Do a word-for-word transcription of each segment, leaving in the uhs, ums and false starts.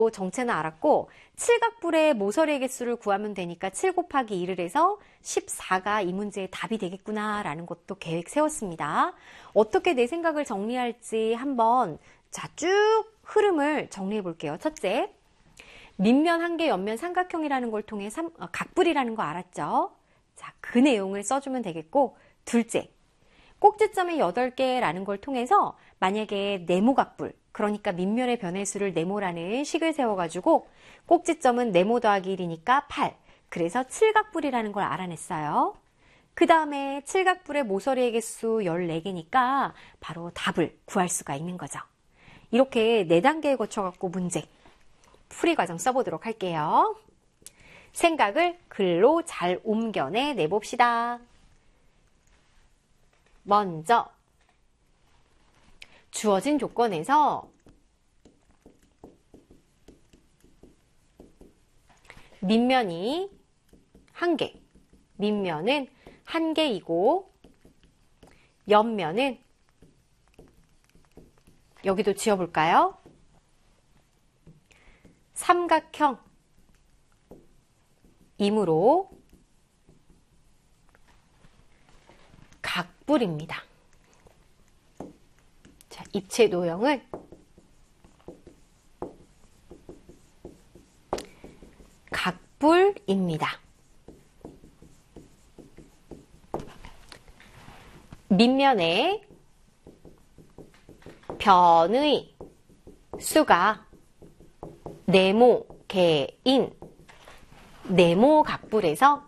정체는 알았고 칠각불의 모서리의 개수를 구하면 되니까 칠 곱하기 이를 해서 십사가 이 문제의 답이 되겠구나 라는 것도 계획 세웠습니다. 어떻게 내 생각을 정리할지 한번 자, 쭉 흐름을 정리해 볼게요. 첫째, 밑면 한 개, 옆면 삼각형이라는 걸 통해 삼, 어, 각불이라는 거 알았죠? 자, 그 내용을 써주면 되겠고, 둘째, 꼭지점이 여덟 개라는 걸 통해서 만약에 네모각불, 그러니까 밑면의 변해수를 네모라는 식을 세워가지고 꼭지점은 네모 더하기 일이니까 팔, 그래서 칠각불이라는 걸 알아냈어요. 그 다음에 칠각불의 모서리의 개수 열네 개니까 바로 답을 구할 수가 있는 거죠. 이렇게 네 단계에 거쳐갖고 문제 풀이 과정 써보도록 할게요. 생각을 글로 잘 옮겨내 내봅시다. 먼저 주어진 조건에서 밑면이 한 개, 밑면은 한 개이고 옆면은 여기도 지어볼까요? 삼각형 이므로 각불입니다. 자, 입체 도형은 각불입니다. 밑면에 변의 수가 네모 개인 네모 각불에서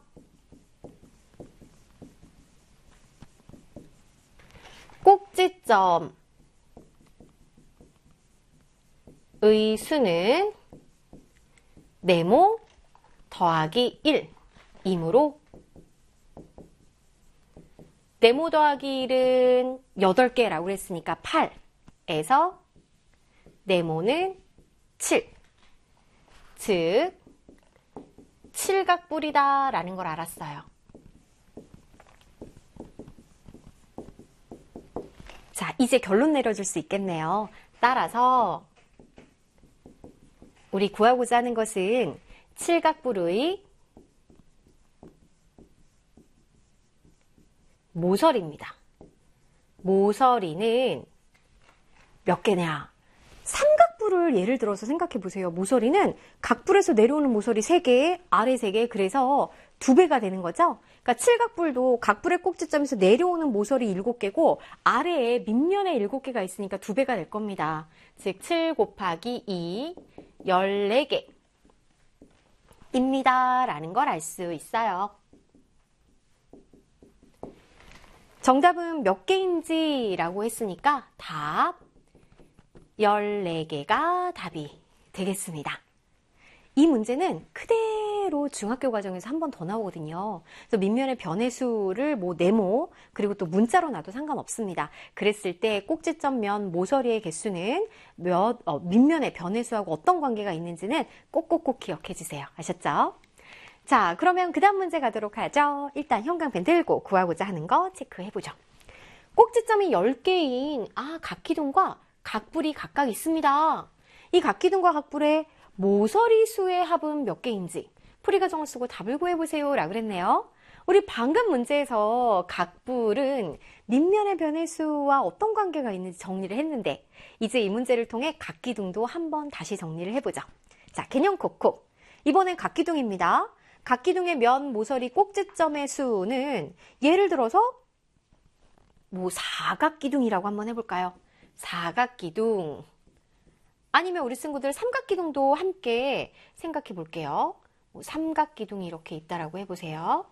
꼭지점의 수는 네모 더하기 일이므로 네모 더하기 일은 여덟 개라고 했으니까 팔에서 네모는 칠, 즉 칠각불이다 라는 걸 알았어요. 자, 이제 결론 내려줄 수 있겠네요. 따라서 우리 구하고자 하는 것은 칠각불의 모서리입니다. 모서리는 몇 개냐? 삼각불을 예를 들어서 생각해 보세요. 모서리는 각불에서 내려오는 모서리 세 개, 아래 세 개, 그래서 두 배가 되는 거죠. 그러니까 칠각불도 각불의 꼭지점에서 내려오는 모서리 일곱 개고 아래에 밑면에 일곱 개가 있으니까 두 배가 될 겁니다. 즉 칠 곱하기 이, 열네 개입니다. 라는 걸 알 수 있어요. 정답은 몇 개인지라고 했으니까 답 열네 개가 답이 되겠습니다. 이 문제는 그대로 중학교 과정에서 한 번 더 나오거든요. 그래서 밑면의 변해수를 뭐 네모 그리고 또 문자로 놔도 상관없습니다. 그랬을 때 꼭지점 면 모서리의 개수는 몇, 어, 밑면의 변해수하고 어떤 관계가 있는지는 꼭꼭꼭 기억해 주세요. 아셨죠? 자, 그러면 그 다음 문제 가도록 하죠. 일단 형광펜 들고 구하고자 하는 거 체크해보죠. 꼭지점이 열 개인 아 각기둥과 각불이 각각 있습니다. 이 각기둥과 각불의 모서리 수의 합은 몇 개인지 풀이과정을 쓰고 답을 구해보세요 라고 그랬네요. 우리 방금 문제에서 각불은 밑면의 변해수와 어떤 관계가 있는지 정리를 했는데 이제 이 문제를 통해 각기둥도 한번 다시 정리를 해보죠. 자, 개념 콕콕. 이번엔 각기둥입니다. 각기둥의 면, 모서리, 꼭지점의 수는 예를 들어서 뭐 사각기둥이라고 한번 해볼까요? 사각기둥 아니면 우리 친구들 삼각기둥도 함께 생각해 볼게요. 뭐 삼각기둥이 이렇게 있다라고 해보세요.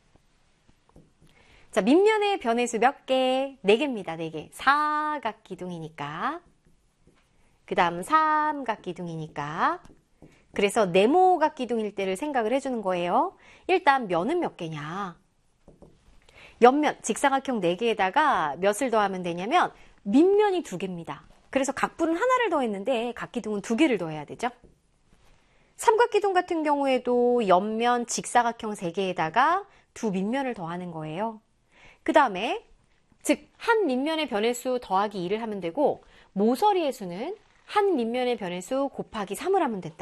자, 밑면의 변해수 몇 개? 네 개입니다. 네 개. 사각기둥이니까. 그 다음 삼각기둥이니까. 그래서 네모각기둥일 때를 생각을 해주는 거예요. 일단 면은 몇 개냐? 옆면, 직사각형 네 개에다가 몇을 더하면 되냐면 밑면이 두 개입니다. 그래서 각불은 하나를 더했는데 각기둥은 두 개를 더해야 되죠. 삼각기둥 같은 경우에도 옆면, 직사각형 세 개에다가 두 밑면을 더하는 거예요. 그 다음에 즉 한 밑면의 변해수 더하기 이를 하면 되고 모서리의 수는 한 밑면의 변해수 곱하기 삼을 하면 된다.